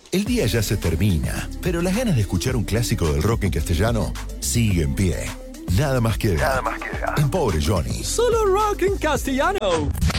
El día ya se termina, pero las ganas de escuchar un clásico del rock en castellano sigue en pie. Nada más queda. En Pobre Johnny. Solo rock en castellano.